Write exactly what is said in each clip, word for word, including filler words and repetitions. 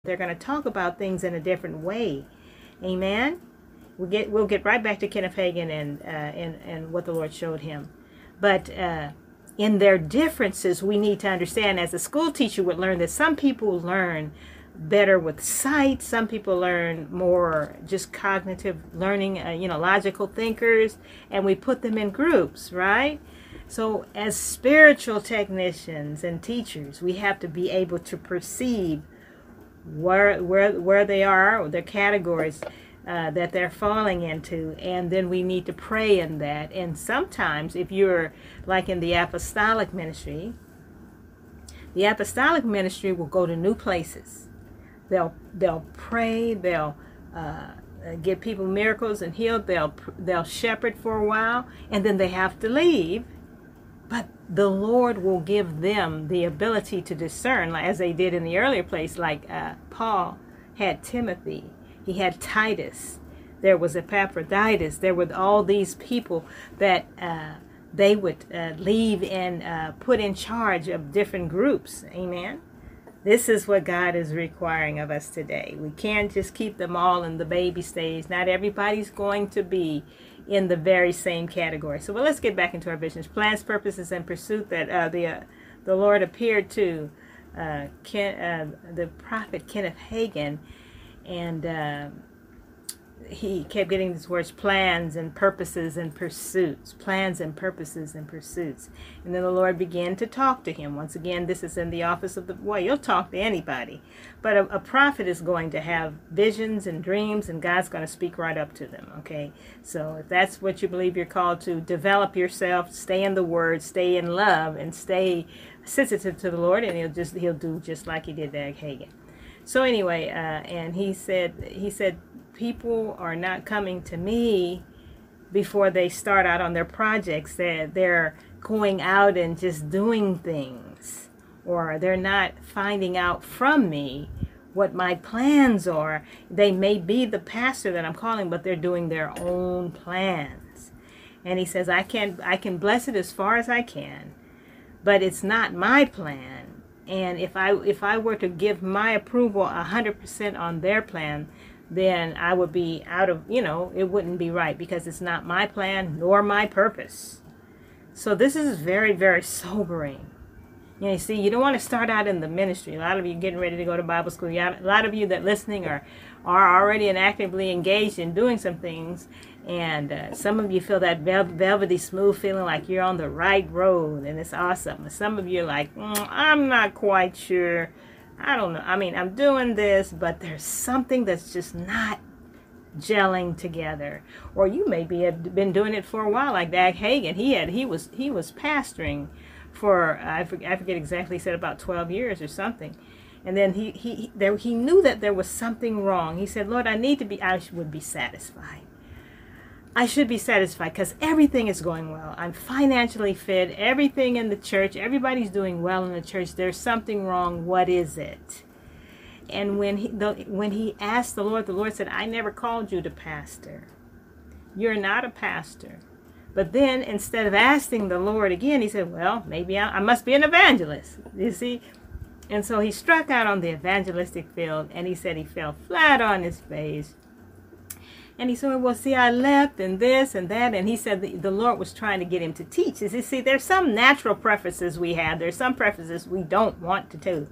They're going to talk about things in a different way. Amen. We'll get we'll get right back to Kenneth Hagin and uh, and and what the Lord showed him. But uh, in their differences, we need to understand, as a school teacher would learn, that some people learn better with sight. Some people learn more just cognitive learning, uh, you know, logical thinkers, and we put them in groups, right? So as spiritual technicians and teachers, we have to be able to perceive where where where they are, their categories uh, that they're falling into, and then we need to pray in that. And sometimes, if you're like in the apostolic ministry, the apostolic ministry will go to new places. They'll they'll pray. They'll uh, give people miracles and heal. They'll they'll shepherd for a while, and then they have to leave. But the Lord will give them the ability to discern, like as they did in the earlier place, like uh, Paul had Timothy, he had Titus, there was Epaphroditus, there were all these people that uh, they would uh, leave and uh, put in charge of different groups. Amen. This is what God is requiring of us today. We can't just keep them all in the baby stage. Not everybody's going to be in the very same category. So well, let's get back into our visions, plans, purposes, and pursuit that uh, the uh, the Lord appeared to uh, Ken, uh, the prophet Kenneth Hagin, and uh, he kept getting these words: plans and purposes and pursuits, plans and purposes and pursuits. And then the Lord began to talk to him. Once again, this is in the office of the boy. You'll talk to anybody, but a, a prophet is going to have visions and dreams, and God's going to speak right up to them. Okay, so if that's what you believe you're called to, develop yourself, stay in the Word, stay in love, and stay sensitive to the Lord, and he'll just he'll do just like he did to Hagin. So anyway, uh, and he said he said. people are not coming to me before they start out on their projects. They're, they're going out and just doing things, or they're not finding out from me what my plans are. They may be the pastor that I'm calling, but they're doing their own plans. And he says, I can I can bless it as far as I can, but it's not my plan. And if I if I were to give my approval one hundred percent on their plan, then I would be out of, you know, it wouldn't be right, because it's not my plan nor my purpose. So this is very, very sobering. You know, you see, you don't want to start out in the ministry. A lot of you getting ready to go to Bible school. A lot of you that listening are, are already and actively engaged in doing some things. And uh, some of you feel that vel velvety smooth feeling like you're on the right road, and it's awesome. And some of you are like, mm, I'm not quite sure. I don't know. I mean, I'm doing this, but there's something that's just not gelling together. Or you maybe have been doing it for a while, like Dag Hagin. He had he was he was pastoring for I forget, I forget exactly. He said about twelve years or something, and then he he he, there, he knew that there was something wrong. He said, Lord, I need to be. I would be satisfied. I should be satisfied because everything is going well. I'm financially fit. Everything in the church, everybody's doing well in the church. There's something wrong. What is it? And when he the, when he asked the Lord, the Lord said, I never called you to pastor. You're not a pastor. But then instead of asking the Lord again, he said, well, maybe I, I must be an evangelist. You see? And so he struck out on the evangelistic field, and he said he fell flat on his face. And he said, well, see, I left and this and that. And he said the, the Lord was trying to get him to teach. You see, there's some natural preferences we have. There's some preferences we don't want to do.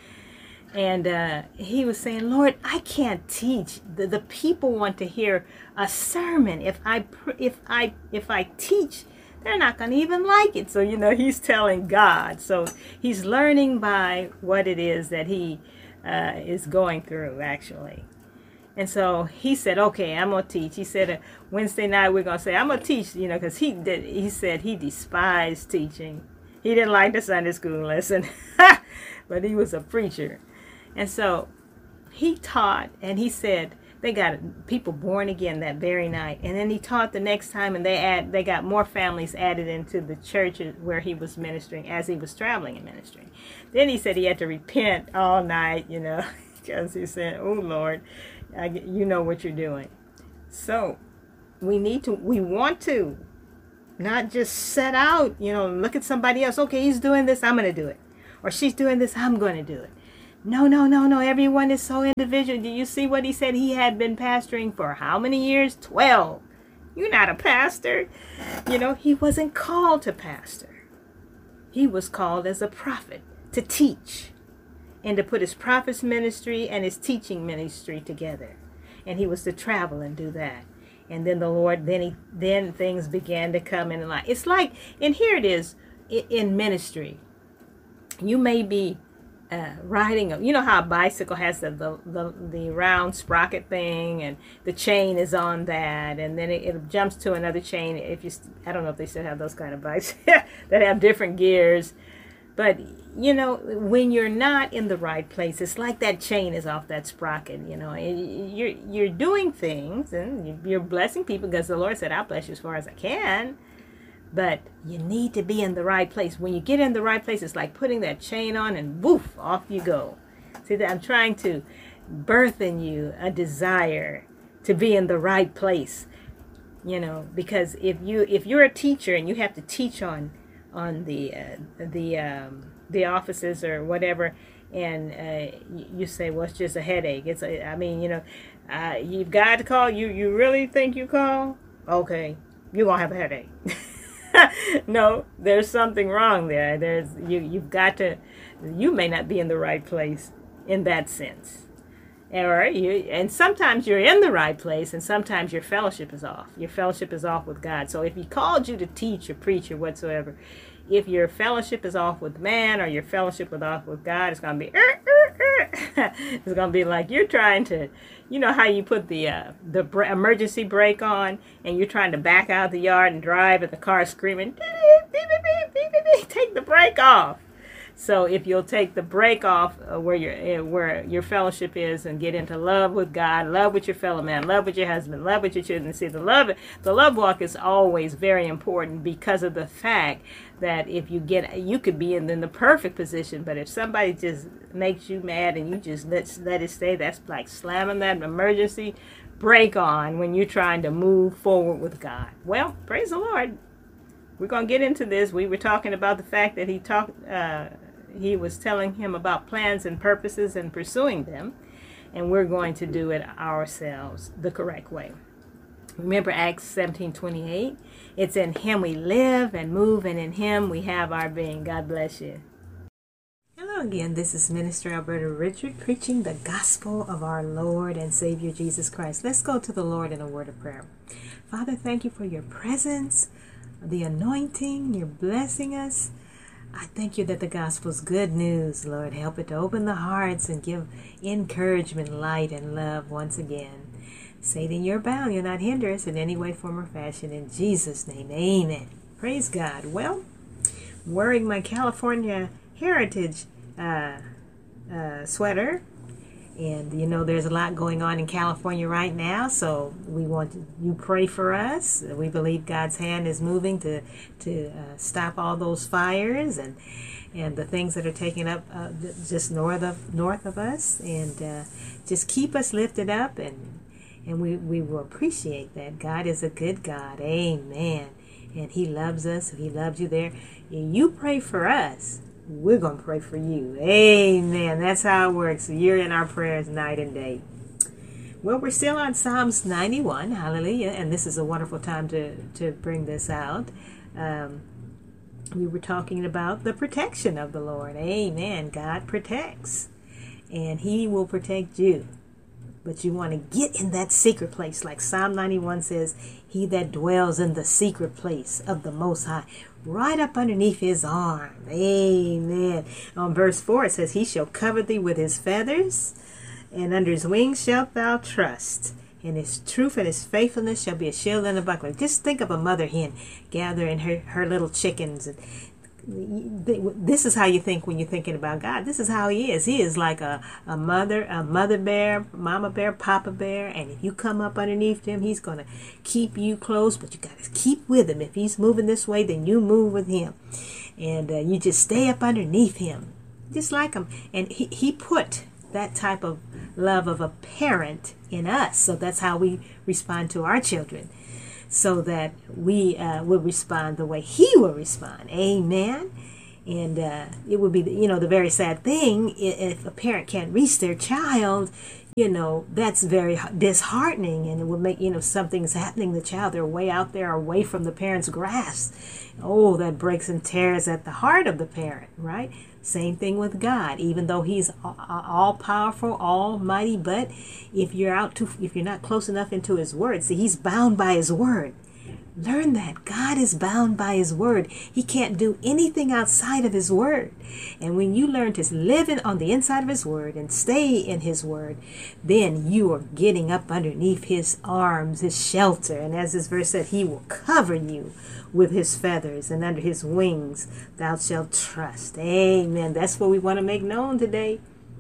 And uh, he was saying, Lord, I can't teach. The, the people want to hear a sermon. If I, if I, if I teach, they're not going to even like it. So, you know, he's telling God. So he's learning by what it is that he uh, is going through, actually. And so he said, okay, I'm going to teach. He said, uh, Wednesday night we're going to say, I'm going to teach, you know, because he did. He said he despised teaching. He didn't like the Sunday school lesson, but he was a preacher. And so he taught, and he said they got people born again that very night. And then he taught the next time, and they add, they got more families added into the church where he was ministering as he was traveling and ministering. Then he said he had to repent all night, you know, because he said, oh, Lord, I, you know what you're doing. So we need to, we want to not just set out, you know, look at somebody else. Okay, he's doing this, I'm going to do it. Or she's doing this, I'm going to do it. No, no, no, no. Everyone is so individual. Do you see what he said? He had been pastoring for how many years? twelve. You're not a pastor. You know, he wasn't called to pastor. He was called as a prophet to teach and to put his prophet's ministry and his teaching ministry together. And he was to travel and do that. And then the Lord, then he, then things began to come in line. It's like, and here it is in ministry. You may be uh, riding, a, you know how a bicycle has the, the, the, the round sprocket thing, and the chain is on that, and then it, it jumps to another chain. If you, I don't know if they still have those kind of bikes that have different gears. But, you know, when you're not in the right place, it's like that chain is off that sprocket, you know. You're, you're doing things, and you're blessing people because the Lord said, I'll bless you as far as I can. But you need to be in the right place. When you get in the right place, it's like putting that chain on and woof, off you go. See, that I'm trying to birth in you a desire to be in the right place, you know, because if, you, if you're a teacher and you have to teach on on the uh, the um, the offices or whatever, and uh, you say, well, it's just a headache. It's a, I mean, you know, uh, you've got to call. You you really think you call? Okay, you're gonna have a headache. No, there's something wrong there. There's you you've got to. You may not be in the right place in that sense. Or you, and sometimes you're in the right place, and sometimes your fellowship is off. Your fellowship is off with God. So if he called you to teach or preach or whatsoever, if your fellowship is off with man or your fellowship is off with God, it's going to be, er, er, er. It's going to be like you're trying to, you know how you put the uh, the br- emergency brake on, and you're trying to back out of the yard and drive, and the car's screaming, beep, beep, beep, beep, beep, beep, take the brake off. So if you'll take the brake off uh, where your uh, where your fellowship is and get into love with God, love with your fellow man, love with your husband, love with your children. See, the love the love walk is always very important because of the fact that if you get, you could be in, in the perfect position, but if somebody just makes you mad and you just let let it stay, that's like slamming that emergency brake on when you're trying to move forward with God. Well, praise the Lord. We're going to get into this. We were talking about the fact that he talked. Uh, he was telling him about plans and purposes and pursuing them, and we're going to do it ourselves the correct way. Remember Acts seventeen twenty-eight. It's in him we live and move, and in him we have our being. God bless you. Hello again. This is Minister Alberta Richard preaching the gospel of our Lord and Savior Jesus Christ. Let's go to the Lord in a word of prayer. Father, thank you for your presence, the anointing. You're blessing us. I thank you that the gospel is good news, Lord. Help it to open the hearts and give encouragement, light, and love once again. Satan, you're bound. You'll not hinder us in any way, form, or fashion. In Jesus' name, amen. Praise God. Well, I'm wearing my California Heritage uh, uh, sweater. And, you know, there's a lot going on in California right now, so we want to, you pray for us. We believe God's hand is moving to to uh, stop all those fires and and the things that are taking up uh, just north of north of us. And uh, just keep us lifted up, and and we, we will appreciate that. God is a good God. Amen. And he loves us. He loves you there. And you pray for us. We're going to pray for you. Amen. That's how it works. You're in our prayers night and day. Well, we're still on Psalms ninety-one. Hallelujah. And this is a wonderful time to, to bring this out. Um, we were talking about the protection of the Lord. Amen. God protects. And he will protect you. But you want to get in that secret place. Like Psalm ninety-one says, he that dwells in the secret place of the Most High, right up underneath his arm. Amen. On verse four, it says, he shall cover thee with his feathers, and under his wings shalt thou trust. And his truth and his faithfulness shall be a shield and a buckler. Just think of a mother hen gathering her, her little chickens. And this is how you think when you're thinking about God. This is how he is. He is like a, a mother, a mother bear, mama bear, papa bear. And if you come up underneath him, he's going to keep you close. But you got to keep with him. If he's moving this way, then you move with him. And uh, you just stay up underneath him. Just like him. And he, he put that type of love of a parent in us. So that's how we respond to our children. So that we uh, will respond the way he will respond. Amen. And uh, it would be, you know, the very sad thing if a parent can't reach their child. You know, that's very disheartening, and it would make, you know, something's happening to the child. They're way out there away from the parent's grasp. Oh, that breaks and tears at the heart of the parent, right? Same thing with God. Even though He's all powerful, almighty, but if you're out to, if you're not close enough into His word, see, He's bound by His word. Learn that God is bound by His word. He can't do anything outside of His word. And when you learn to live in, on the inside of His word and stay in His word, then you are getting up underneath His arms, His shelter. And as this verse said, He will cover you with His feathers, and under His wings thou shalt trust. Amen. That's what we want to make known today.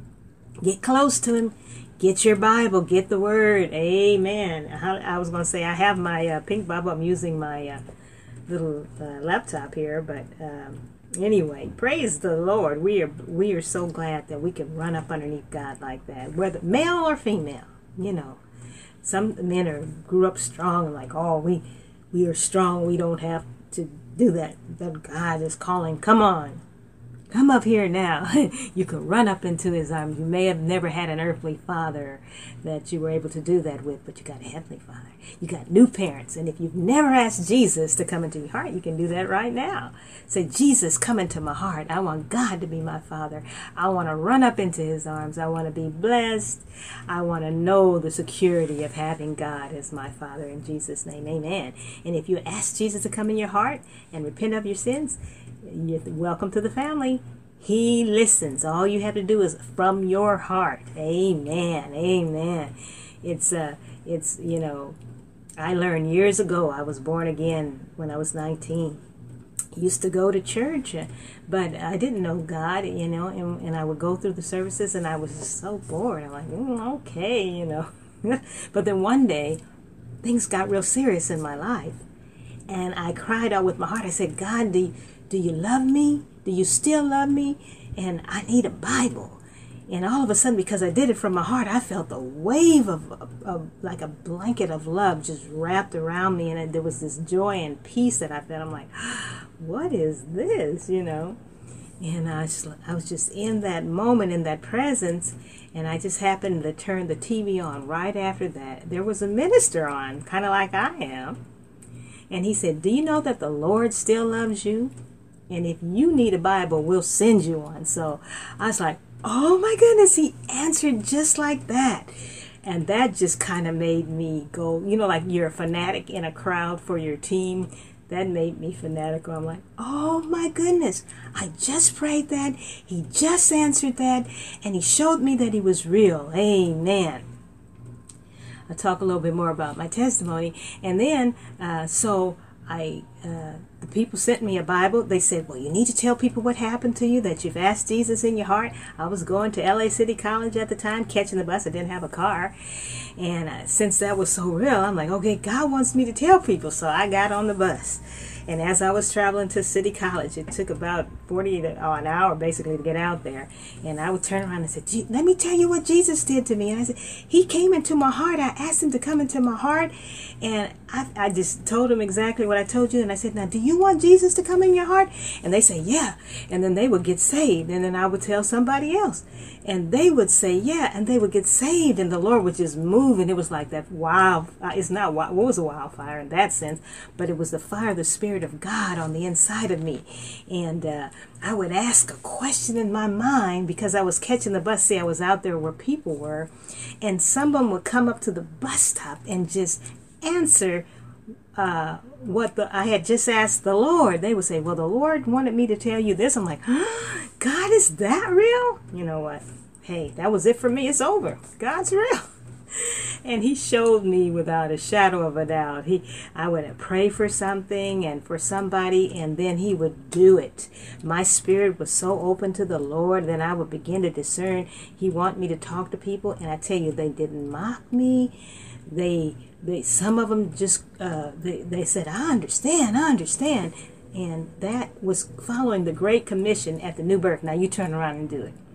Get close to Him. Get your Bible. Get the Word. Amen. I was going to say I have my uh, pink Bible. I'm using my uh, little uh, laptop here, but um, anyway, praise the Lord. We are we are so glad that we can run up underneath God like that, whether male or female. You know, some men are grew up strong, like, oh, we we are strong. We don't have to do that. But God is calling. Come on. Come up here now. You can run up into His arms. You may have never had an earthly father that you were able to do that with, but you got a heavenly Father. You got new parents. And if you've never asked Jesus to come into your heart, you can do that right now. Say, Jesus, come into my heart. I want God to be my Father. I want to run up into His arms. I want to be blessed. I want to know the security of having God as my Father. In Jesus' name, amen. And if you ask Jesus to come in your heart and repent of your sins, you're welcome to the family. He listens. All you have to do is from your heart. Amen. Amen. It's uh it's you know, I learned years ago. I was born again when I was nineteen. Used to go to church, but I didn't know God, you know, and, and I would go through the services and I was just so bored. I'm like, mm, okay, you know. But then one day things got real serious in my life, and I cried out with my heart. I said, God, do you, do you love me? Do you still love me? And I need a Bible. And all of a sudden, because I did it from my heart, I felt a wave of, of, of like a blanket of love just wrapped around me. And there was this joy and peace that I felt. I'm like, what is this, you know? And I, just, I was just in that moment, in that presence. And I just happened to turn the T V on right after that. There was a minister on, kind of like I am. And he said, do you know that the Lord still loves you? And if you need a Bible, we'll send you one. So I was like, oh my goodness, he answered just like that. And that just kind of made me go, you know, like you're a fanatic in a crowd for your team. That made me fanatical. I'm like, oh my goodness, I just prayed that. He just answered that. And he showed me that he was real. Amen. I'll talk a little bit more about my testimony. And then, uh, so I, uh, the people sent me a Bible. They said, well, you need to tell people what happened to you, that you've asked Jesus in your heart. I was going to L A City College at the time, catching the bus. I didn't have a car. And uh, since that was so real, I'm like, okay, God wants me to tell people. So I got on the bus. And as I was traveling to City College, it took about forty to, oh, an hour basically to get out there. And I would turn around and say, let me tell you what Jesus did to me. And I said, he came into my heart. I asked him to come into my heart. And I, I just told him exactly what I told you. And I said, now, do you want Jesus to come in your heart? And they say, yeah. And then they would get saved. And then I would tell somebody else. And they would say, yeah. And they would get saved. And the Lord would just move. And it was like that wild, it's not, what was a wildfire in that sense, but it was the fire of the Spirit of God on the inside of me. And uh, I would ask a question in my mind because I was catching the bus. See, I was out there where people were. And someone would come up to the bus stop and just answer uh, what the, I had just asked the Lord. They would say, well, the Lord wanted me to tell you this. I'm like, oh, God, is that real? You know what? Hey, that was it for me. It's over. God's real. And he showed me without a shadow of a doubt. He, I would pray for something and for somebody, and then he would do it. My spirit was so open to the Lord, then I would begin to discern. He wanted me to talk to people, and I tell you, they didn't mock me. They, they, some of them just, uh, they, they said, I understand, I understand. And that was following the Great Commission at the New Birth. Now you turn around and do it.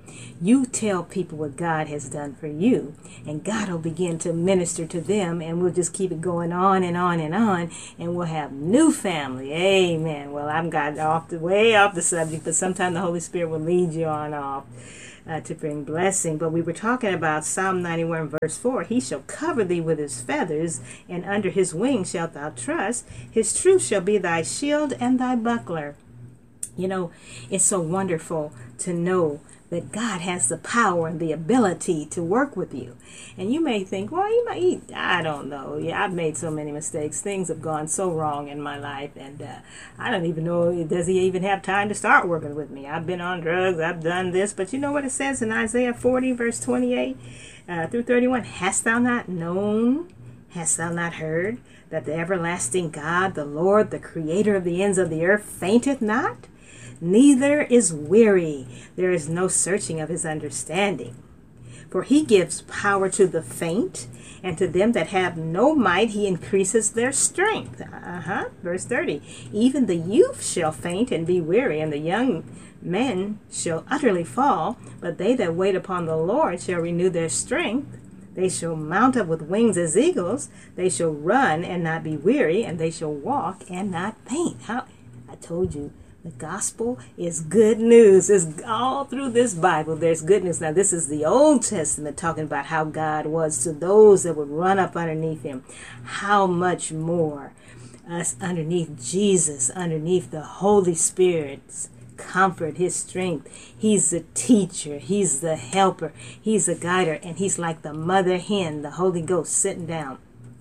You tell people what God has done for you, and God will begin to minister to them, and we'll just keep it going on and on and on, and we'll have new family. Amen. Well, I've got off the way off the subject, but sometimes the Holy Spirit will lead you on off uh, to bring blessing. But we were talking about Psalm ninety-one, verse four. He shall cover thee with his feathers, and under his wings shalt thou trust. His truth shall be thy shield and thy buckler. You know, it's so wonderful to know that God has the power and the ability to work with you. And you may think, well, you might eat. I don't know. Yeah, I've made so many mistakes. Things have gone so wrong in my life. And uh, I don't even know, does he even have time to start working with me? I've been on drugs. I've done this. But you know what it says in Isaiah forty, verse twenty-eight uh, through thirty-one? Hast thou not known? Hast thou not heard that the everlasting God, the Lord, the creator of the ends of the earth, fainteth not? Neither is weary. There is no searching of his understanding. For he gives power to the faint, and to them that have no might he increases their strength. Uh-huh. Verse thirty. Even the youth shall faint and be weary, and the young men shall utterly fall. But they that wait upon the Lord shall renew their strength. They shall mount up with wings as eagles. They shall run and not be weary, and they shall walk and not faint. How? I told you. The gospel is good news. It's all through this Bible. There's good news. Now, this is the Old Testament talking about how God was to those that would run up underneath him. How much more us underneath Jesus, underneath the Holy Spirit's comfort, his strength. He's the teacher. He's the helper. He's the guider. And he's like the mother hen, the Holy Ghost sitting down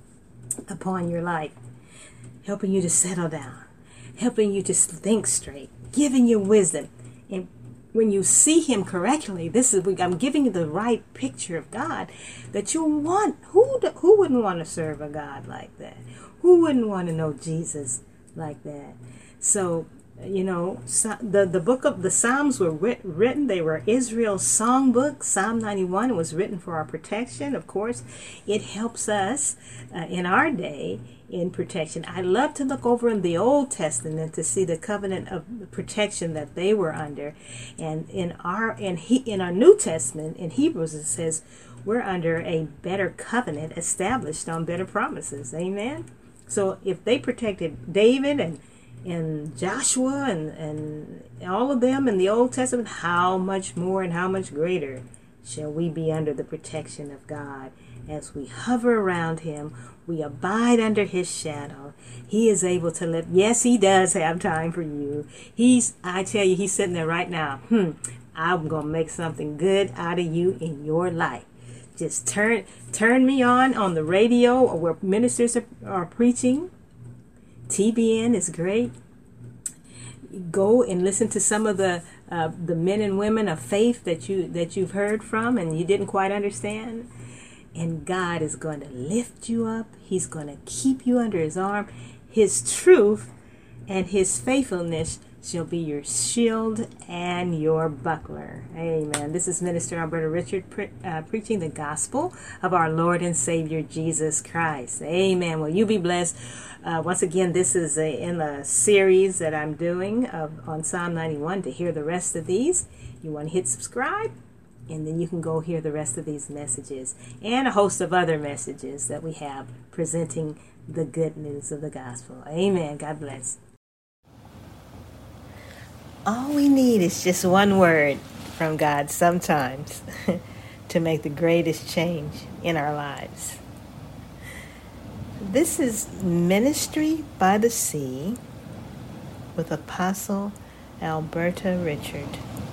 upon your life, helping you to settle down, helping you to think straight, giving you wisdom. And when you see him correctly, this is, I'm giving you the right picture of God that you want. Who who wouldn't want to serve a God like that? Who wouldn't want to know Jesus like that? So, you know, so the, the book of the Psalms were writ, written. They were Israel's songbook. Psalm ninety-one was written for our protection. Of course, it helps us uh, in our day in protection. I love to look over in the Old Testament to see the covenant of protection that they were under. And in our in he in our New Testament, in Hebrews, it says we're under a better covenant established on better promises. Amen. So if they protected David and and Joshua and, and all of them in the Old Testament, how much more and how much greater shall we be under the protection of God as we hover around him, we abide under his shadow. He is able to live. Yes, he does have time for you. He's, I tell you, he's sitting there right now. Hmm, I'm going to make something good out of you in your life. Just turn turn me on on the radio or where ministers are, are preaching. T B N is great. Go and listen to some of the uh, the men and women of faith that you that you've heard from and you didn't quite understand. And God is going to lift you up. He's going to keep you under his arm. His truth and his faithfulness shall be your shield and your buckler. Amen. This is Minister Alberta Richard pre- uh, preaching the gospel of our Lord and Savior Jesus Christ. Amen. Well, you be blessed. Uh, once again, this is a, in the series that I'm doing of, on Psalm ninety-one. To hear the rest of these, you want to hit subscribe, and then you can go hear the rest of these messages and a host of other messages that we have presenting the good news of the gospel. Amen. God bless. All we need is just one word from God sometimes to make the greatest change in our lives. This is Ministry by the Sea with Apostle Alberta Richard.